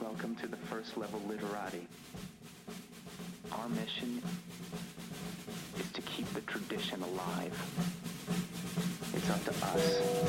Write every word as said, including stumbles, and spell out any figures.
Welcome to the First Level Literati. Our mission is to keep the tradition alive. It's up to us